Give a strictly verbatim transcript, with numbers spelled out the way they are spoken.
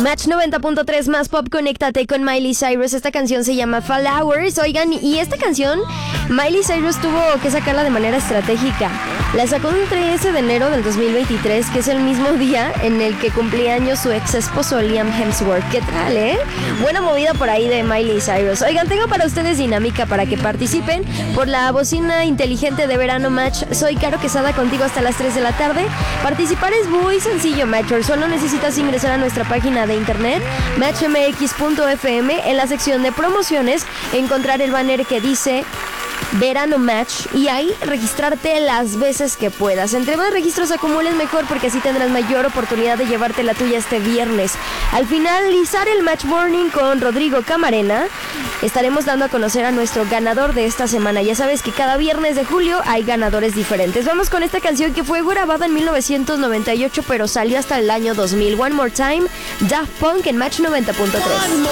Match noventa punto tres más pop, conéctate con Miley Cyrus. Esta canción se llama Flowers. Oigan, y esta canción Miley Cyrus tuvo que sacarla de manera estratégica. La sacó el trece de enero del dos mil veintitrés, que es el mismo día en el que cumplía años su ex esposo Liam Hemsworth. ¿Qué tal, eh? Buena movida por ahí de Miley Cyrus. Oigan, tengo para ustedes dinámica para que participen por la bocina inteligente de verano Match. Soy Caro Quesada, contigo hasta las tres de la tarde. Participar es muy sencillo, Matcher. Solo necesitas ingresar a nuestra página de internet match m x punto f m. En la sección de promociones encontrar el banner que dice Verano Match y ahí registrarte las veces que puedas. Entre más registros acumules mejor, porque así tendrás mayor oportunidad de llevarte la tuya este viernes. Al finalizar el Match Morning con Rodrigo Camarena, estaremos dando a conocer a nuestro ganador de esta semana. Ya sabes que cada viernes de julio hay ganadores diferentes. Vamos con esta canción que fue grabada en mil novecientos noventa y ocho, pero salió hasta el año dos mil. One More Time, Daft Punk en Match noventa punto tres.